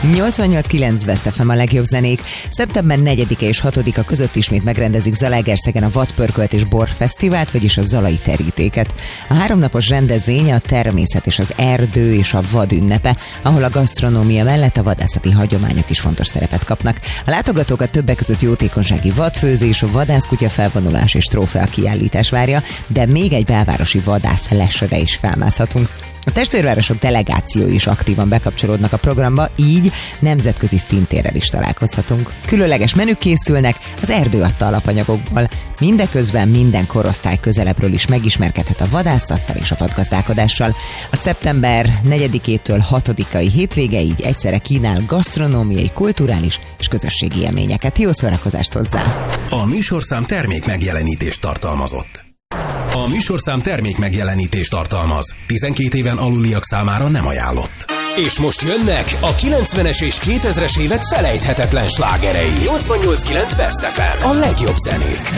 88.9 Best FM a legjobb zenék. Szeptember 4-e és 6-a között ismét megrendezik Zalaegerszegen a Vadpörkölt és Borfesztivált, vagyis a Zalai terítéket. A 3 napos rendezvény a természet és az erdő és a vad ünnepe, ahol a gasztronómia mellett a vadászati hagyományok is fontos szerepet kapnak. A látogatókat többek között jótékonysági vadfőzés, vadászkutya felvonulás és trófea kiállítás várja, de még egy belvárosi vadász lesre is felmászhatunk. A testvérvárosok delegációi is aktívan bekapcsolódnak a programba, így nemzetközi szintérrel is találkozhatunk. Különleges menük készülnek, az erdő adta alapanyagokból. Mindeközben minden korosztály közelebbről is megismerkedhet a vadászattal és a vadgazdálkodással. A szeptember 4-től 6-ai hétvége így egyszerre kínál gasztronómiai, kulturális és közösségi élményeket. Jó szórakozást hozzá! A műsorszám termék megjelenítést tartalmazott. A műsorszám termék megjelenítést tartalmaz. 12 éven aluliak számára nem ajánlott. És most jönnek a 90-es és 2000-es évek felejthetetlen slágerei. 88.9 Best FM. A legjobb zenék.